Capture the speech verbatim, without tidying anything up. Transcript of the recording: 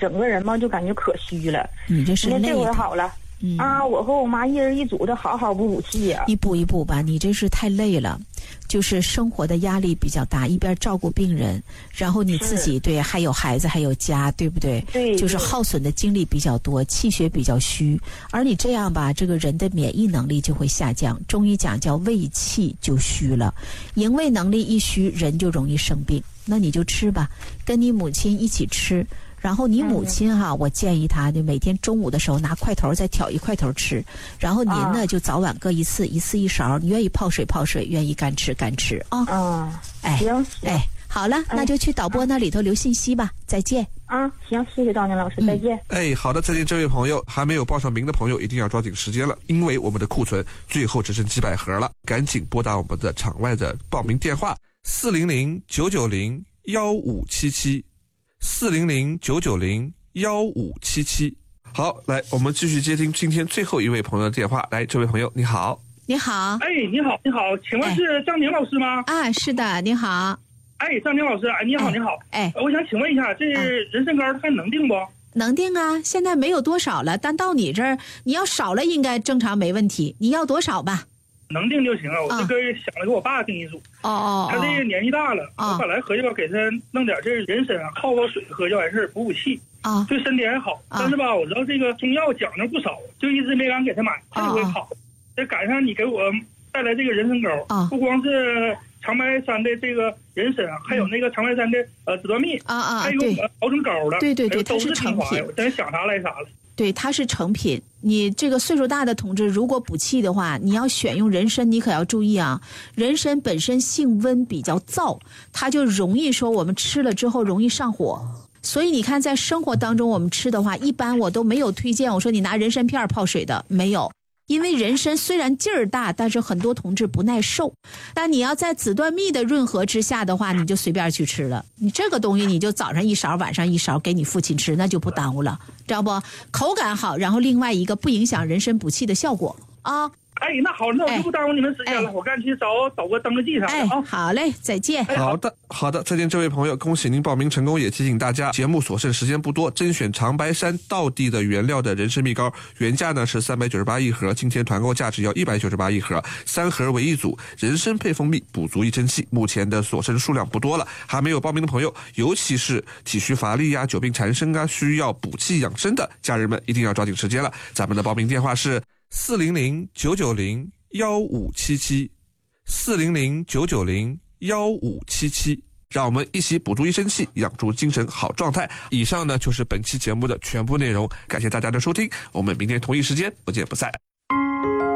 整个人嘛就感觉可虚了。 你这是累的。 这回好了。嗯、啊，我和我妈一人一组的，好好补补气呀、啊。 一步一步吧，你这是太累了，就是生活的压力比较大，一边照顾病人，然后你自己对还有孩子还有家，对不对？ 对， 就是耗损的精力比较多，气血比较虚，而你这样吧，这个人的免疫能力就会下降。中医讲叫胃气就虚了，营卫能力一虚，人就容易生病。那你就吃吧，跟你母亲一起吃。然后你母亲哈、啊嗯，我建议她就每天中午的时候拿块头再挑一块头吃，然后您呢、啊、就早晚各一次，一次一勺。你愿意泡水泡水，愿意干吃干吃啊。 嗯， 哎， 行， 哎，好了，那就去导播那里头留信息吧。再见。 啊，行，谢谢赵宁老师，再见。 哎，好的，再见，这位朋友，还没有报上名的朋友一定要抓紧时间了，因为我们的库存最后只剩几百盒了，赶紧拨打我们的场外的报名电话四零零九九零幺五七七。四零零九九零幺五七七。好，来，我们继续接听今天最后一位朋友的电话。来，这位朋友，你好。 你好。 哎，你好，你好，请问是张宁老师吗？ 啊，是的，你好。 哎，张宁老师，哎，你好，你好。 哎， 我想请问一下，这人参膏还能定不？ 能定啊，现在没有多少了，但到你这儿，你要少了应该正常没问题。你要多少吧？ 能定就行了，我这个想着给我爸定一组。 哦哦， 他这个年纪大了，我本来合计吧，给他弄点这人参啊，泡泡水喝就完事儿，补补气啊， 对身体还好。但是吧，我知道这个中药讲究不少，就一直没敢给他买。这回好，这赶上你给我带来这个人参膏啊，不光是长白山的这个人参啊，还有那个长白山的呃紫段蜜啊啊， 还有我们熬成膏的， 对对对， 都是成品。 我真想啥来啥了。 对，它是成品。你这个岁数大的同志，如果补气的话，你要选用人参，你可要注意啊。人参本身性温，比较燥，它就容易说我们吃了之后容易上火。所以你看，在生活当中我们吃的话，一般我都没有推荐我说你拿人参片泡水的，没有。因为人参虽然劲儿大，但是很多同志不耐受。但你要在紫段蜜的润和之下的话，你就随便去吃了。你这个东西你就早上一勺，晚上一勺给你父亲吃，那就不耽误了，知道不？口感好，然后另外一个不影响人参补气的效果啊。 哎，那好，那我就不耽误你们时间了，哎、我赶紧去找导播登个记啥的啊、 哎。好嘞，再见。 好的，好的，再见，这位朋友，恭喜您报名成功，也提醒大家，节目所剩时间不多，甄选长白山道地的原料的人参蜜膏，原价呢是三百九十八一盒，今天团购价只要一百九十八一盒，三盒为一组，人参配蜂蜜，补足一真气。目前的所剩数量不多了，还没有报名的朋友，尤其是体虚乏力呀、久病缠身啊，需要补气养生的家人们，一定要抓紧时间了。咱们的报名电话是四零零九九零幺五七七，四零零九九零幺五七七，让我们一起补足一身气，养足精神好状态。以上呢就是本期节目的全部内容，感谢大家的收听，我们明天同一时间不见不散。